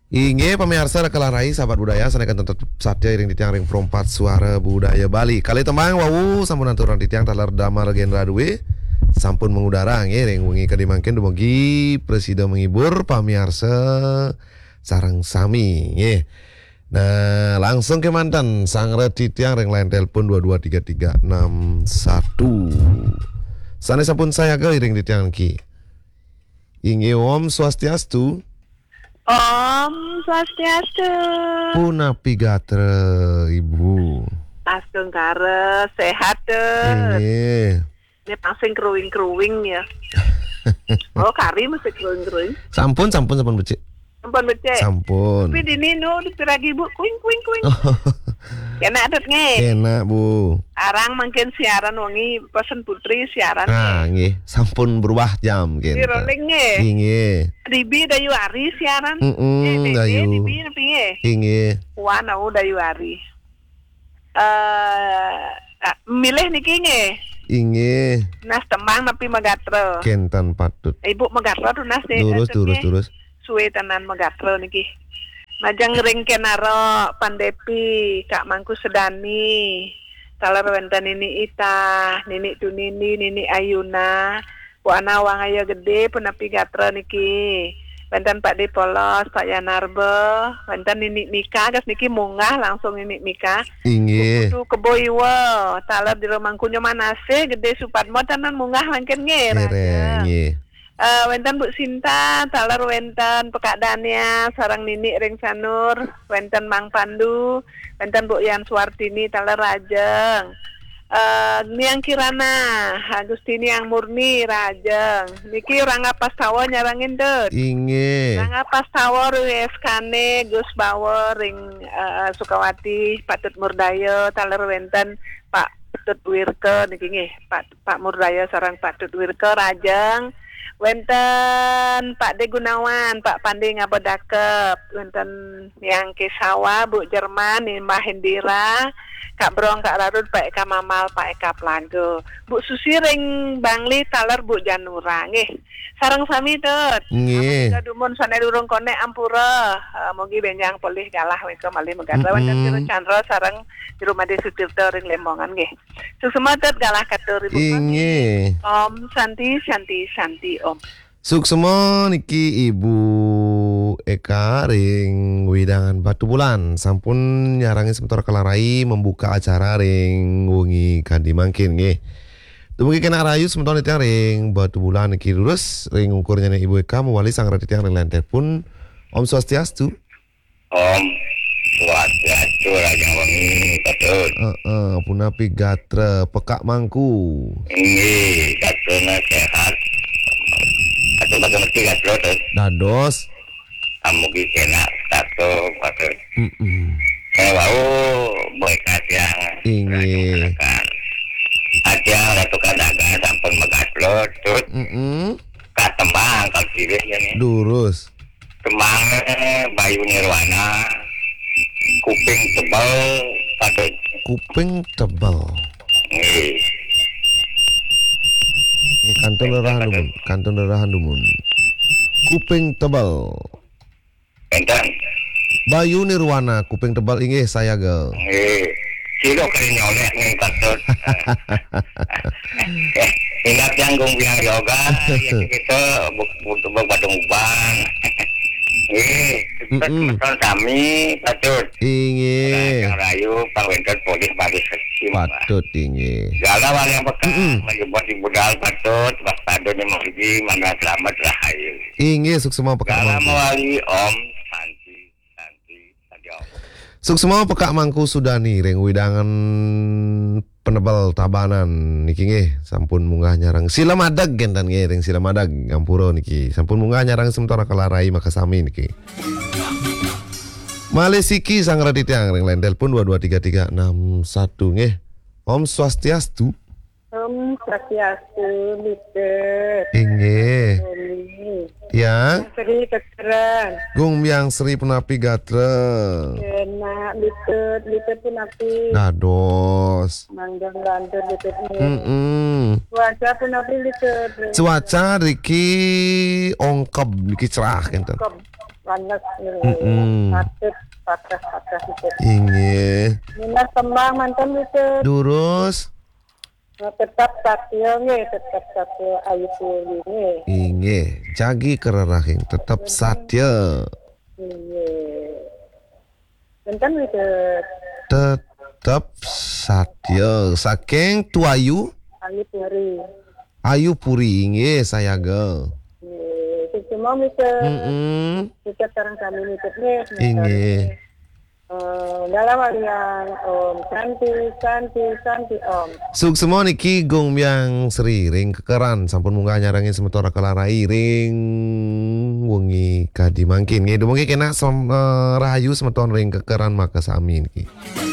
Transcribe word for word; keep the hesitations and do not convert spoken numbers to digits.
Inge pemirsa kelarai sahabat budaya sanekan tetap saja iring di tiang ring perompat suara budaya Bali. Kali tembang wawu sampun aturan di tiang talar damar genre duwe sampun mengudara ngiring wengi kadimangken dumugi presiden menghibur pamirsa sarang sami nggih. Nah, langsung ke mantan sang reti tiang ring lain telepon dua dua tiga tiga enam satu. Sane sampun saya ke iring di tiang ki. Inge Om Swastiastu. Om Swastiastu. Punapi gatre Ibu. Astung kare sehat deh. Iya. Ini pasing keruing-keruing ya. Oh kari mesti keruing-keruing. Sampun sampun sampun becik. Sampun becek. Sampun. Tapi dini nu dipiragi bu kuing kuing kuing. Kena adat nge. Enak Bu. Arang mungkin siaran wangi pesen putri siaran. Nah, nggih, sampun berubah jam Di gitu. rolling nge. Nggih. Dibi dayu ari siaran. Heeh, Eh, dayu. Dibi nepi nge. Nggih. Wan au dayu ari. Eh, milih niki nge. Nggih. Nas tembang nepi megatre. Kentan patut. Ibu megatre tuh nas deh. Lurus lurus lurus. Suwe tenan megatre niki. Majang ring kenaro Pandepi, Kak Mangku Sedani, talar wenten nini Ita, nini Tunini, nini Ayuna, Bu ana wang ayo gede penapi gatre niki. Wenten Pak De Polos, Pak Yanarbe, wenten nini Mika, gas niki munggah langsung nini Mika. Nggih. Kudu keboiwa, talar di rumangku nyomanase gede Supadmo tenan munggah mangken nge. Dereng nggih. Uh, wenten Bu Sinta, talar wenten Pekadania, sarang Nini ring Sanur, wenten Mang Pandu, wenten Bu Yan Suwartini, talar Rajeng. Uh, Niang Kirana, Agustini yang murni Rajeng. Niki Rangga Pastawa nyarangin deh. Nggih. Rangga Pastawa Rueskane, Gus Bawa ring uh, Sukawati, Patut Murdayo, talar wenten Pak Patut Wirke niki nggih, Pak Pak Murdayo sarang Patut Wirke Rajeng. Wenten Pak De Gunawan, Pak Pandi ngabodakep, wenten yang Kesawa, Bu Jerman, Mbah Hendira, Kak Brong, Kak Larut, Pak Eka Mamal, Pak Eka Plago, Bu Susi ring Bangli, taler Bu Janura, nggih. Sareng sami tut. Nggih. Dumun sane durung konek ampura, uh, mugi benjang polih galah weka malih megatra wenten Tiru Chandra sareng Tiru Made Sutirta ring Lembongan nggih. Susuma tut galah katur Ibu. Nggih. Om Santi Santi Santi Om. Suksema niki Ibu Eka ring Widangan Batu Bulan sampun nyarangi sebentar kelarai membuka acara ring wengi kandi mangkin nggih. Dumugi kena rayu sebentar nitiang ring Batu Bulan niki lurus ring ukurnya Ibu Eka mewali sang raditiang ring lenter pun Om Swastiastu. Om Swastiastu rajang wengi betul. Heeh, punapi gatre pekak mangku. Ini katuna sehat. Atau bagaimana gatra terus. Dados. Amugi kena satu betul. Heeh. Saya mau boykat yang Inggih. Ajang ratu kadagang sampun megatlot tut Heeh. katembang kal pilih ini. Lurus. Tembang Bayu Nirwana. Kuping tebal patut. Kuping tebal. Nggih. Ini kantun lerahan dumun, kantun lerahan dumun. Kuping tebal. Enten. Bayu Nirwana, kuping tebal inggih saya gel. Nggih. Silo kali nyolek ning patut. Eh, ingat yang gumbiang yoga ya kita butuh badung ubang. Nggih, betul kami patut. Inggih. Yang rayu pangwentet polis baris kesim. Patut inggih. Gala wali yang bekas menyebut di budal patut waspada ni mauji mana selamat rahayu. Inggih suksema pekak Gala mangku. mawali Om Santi Santi Santi Om. Suksema pekak mangku Sudani ring widangan penebal tabanan niki nggih sampun munggah nyarang sila madag gentan nggih ring sila madag ngampura niki sampun munggah nyarang sementara kelarai makasami niki. Malesiki sang raditiang ring lain telepon dua dua tiga tiga enam satu nggih. Om Swastiastu. Om Swastiastu Litet. Inggih. Ya. Sri Kekeran. Gung Myang Sri Penapi Gatre. Kena Litet, Litet pun api. Dados. Manggang lantur Litet ini. Mm-mm. Cuaca pun api Litet. Cuaca Riki ongkep Riki cerah kenten. Ongkep. panas Mm-mm. patut patras-patras itu. Inggih. Minas tembang mantan itu Durus. tetap satya nggih, tetap satya ayu puri nggih. Inggih. Jagi kererahing tetap satya. Nggih. Mantan itu Tetap satya. Saking tuayu ayu puri. ayu puri inggih sayaga. Nggih, cuma itu Mm-mm. kita sekarang kami itu nggih. Inggih. Eh, dalam alian Om Santi Santi Santi Om. Suk semua niki gong yang seri ring kekeran sampun munggah nyarangin semetora kelarai ring wengi kadi mangkin nggih. Dumenge kena som, eh, rahayu semeton ring kekeran maka sami niki.